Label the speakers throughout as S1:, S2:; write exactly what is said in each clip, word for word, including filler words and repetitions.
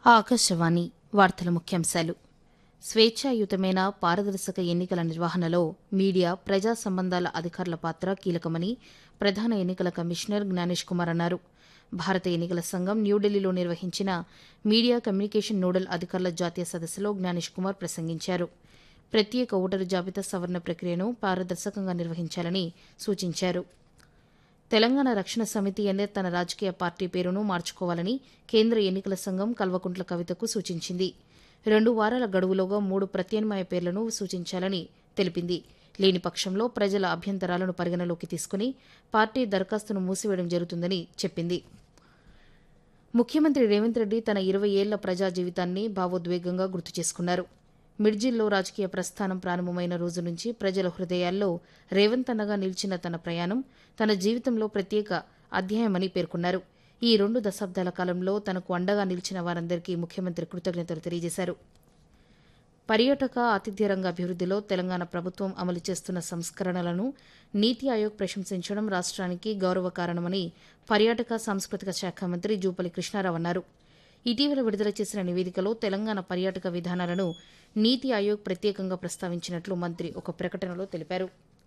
S1: ఆకాశవాణి వార్తల ముఖ్యాంశాలు. స్వేచ్ఛాయుతమైన పారదర్శక ఎన్నికల నిర్వహణలో మీడియా, ప్రజా సంబంధాల అధికారుల పాత్ర కీలకమని ప్రధాన ఎన్నికల కమిషనర్ జ్ఞానేష్ కుమార్ అన్నారు. భారత ఎన్నికల సంఘం న్యూఢిల్లీలో నిర్వహించిన మీడియా కమ్యూనికేషన్ నోడల్ అధికారుల జాతీయ సదస్సులో జ్ఞానేష్ కుమార్ ప్రసంగించారు. ప్రత్యేక ఓటరు జాబితా సవరణ ప్రక్రియను పారదర్శకంగా నిర్వహించాలని సూచించారు. తెలంగాణ రక్షణ సమితి ఎన్నే తన రాజకీయ పార్టీ పేరును మార్చుకోవాలని కేంద్ర ఎన్నికల సంఘం కల్వకుంట్ల కవితకు సూచించింది. రెండు వారాల గడువులోగా మూడు ప్రత్యామ్నాయ పేర్లను సూచించాలని తెలిపింది. లేని పక్షంలో ప్రజల అభ్యంతరాలను పరిగణలోకి తీసుకుని పార్టీ దరఖాస్తును మూసివేయడం జరుగుతుందని చెప్పింది. ముఖ్యమంత్రి రేవంత్ రెడ్డి తన ఇరవై ఏళ్ల ప్రజా జీవితాన్ని భావోద్వేగంగా గుర్తు చేసుకున్నారు. మిర్జిల్లో రాజకీయ ప్రస్థానం ప్రారంభమైన రోజు నుంచి ప్రజల హృదయాల్లో రేవంత్ అన్నగా నిలిచిన తన ప్రయాణం తన జీవితంలో ప్రత్యేక అధ్యాయమని పేర్కొన్నారు. ఈ రెండు దశాబ్దాల కాలంలో తనకు అండగా నిలిచిన వారందరికీ ముఖ్యమంత్రి కృతజ్ఞతలు తెలియజేశారు. పర్యాటక, ఆతిథ్య రంగ అభివృద్దిలో తెలంగాణ ప్రభుత్వం అమలు చేస్తున్న సంస్కరణలను నీతి ఆయోగ్ ప్రశంసించడం రాష్ట్రానికి గౌరవకారణమని పర్యాటక, సాంస్కృతిక శాఖ మంత్రి జూపల్లి కృష్ణారావు అన్నారు. ఇటీవల విడుదల చేసిన నివేదికలో తెలంగాణ పర్యాటక విధానాలను నీతి ఆయోగ్ ప్రత్యేకంగా ప్రస్తావించినట్లు మంత్రి ఒక ప్రకటనలో తెలిపారు.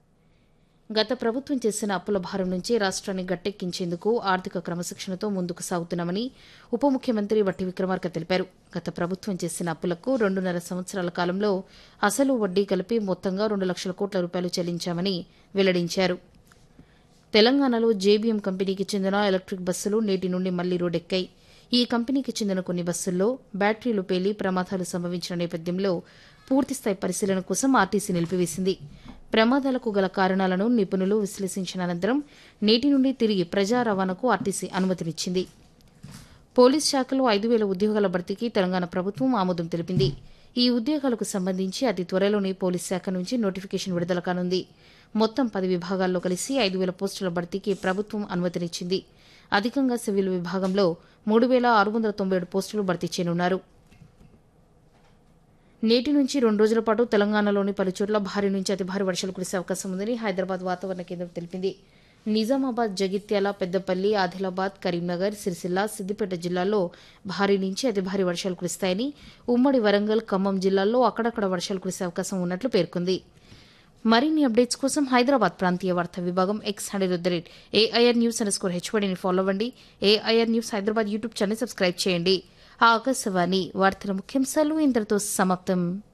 S1: గత ప్రభుత్వం చేసిన అప్పుల భారం నుంచి రాష్ట్రాన్ని గట్టెక్కించేందుకు ఆర్థిక క్రమశిక్షణతో ముందుకు సాగుతున్నామని ఉప ముఖ్యమంత్రి వట్టి విక్రమార్క తెలిపారు. గత ప్రభుత్వం చేసిన అప్పులకు రెండున్నర సంవత్సరాల కాలంలో అసలు వడ్డీ కలిపి మొత్తంగా రెండు లక్షల కోట్ల రూపాయలు చెల్లించామని వెల్లడించారు. తెలంగాణలో జేబీఎం కంపెనీకి చెందిన ఎలక్ట్రిక్ బస్సులు నేటి నుండి మళ్లీ రోడ్డెక్కాయి. ఈ కంపెనీకి చెందిన కొన్ని బస్సుల్లో బ్యాటరీలు పేలి ప్రమాదాలు సంభవించిన నేపథ్యంలో పూర్తిస్థాయి పరిశీలన కోసం ఆర్టీసీ నిలిపివేసింది. ప్రమాదాలకు గల కారణాలను నిపుణులు విశ్లేషించిన అనంతరం నేటి నుండి తిరిగి ప్రజా రవాణాకు ఆర్టీసీ అనుమతినిచ్చింది. పోలీస్ శాఖలో ఐదు వేల ఉద్యోగాల భర్తీకి తెలంగాణ ప్రభుత్వం ఆమోదం తెలిపింది. ఈ ఉద్యోగాలకు సంబంధించి అతి త్వరలోనే పోలీస్ శాఖ నుంచి నోటిఫికేషన్ విడుదల కానుంది. మొత్తం పది విభాగాల్లో కలిసి ఐదు వేల పోస్టుల భర్తీకి ప్రభుత్వం అనుమతినిచ్చింది. అధికంగా సివిల్ విభాగంలో మూడు వేల ఆరు వందల తొంభై ఏడు పోస్టులు భర్తీ చేయనున్నారు. నేటి నుంచి రెండు రోజుల పాటు తెలంగాణలోని పలుచోట్ల భారీ నుంచి అతి భారీ వర్షాలు కురిసే అవకాశం ఉందని హైదరాబాద్ వాతావరణ కేంద్రం తెలిపింది. నిజామాబాద్, జగిత్యాల, పెద్దపల్లి, ఆదిలాబాద్, కరీంనగర్, సిరిసిల్ల, సిద్దిపేట జిల్లాల్లో భారీ నుంచి అతి భారీ వర్షాలు కురుస్తాయని, ఉమ్మడి వరంగల్, ఖమ్మం జిల్లాల్లో అక్కడక్కడ వర్షాలు కురిసే అవకాశం ఉన్నట్లు పేర్కొంది. మరిన్ని అప్డేట్స్ కోసం హైదరాబాద్ ప్రాంతీయ వార్తా విభాగం X handle at the rate AIR news under score హెచ్వడిని follow అవ్వండి. AIR news Hyderabad YouTube channel subscribe చేయండి. ఆకాశవాణి వార్తల ముఖ్యాంశాలు ఇంతటితో సమాప్తం.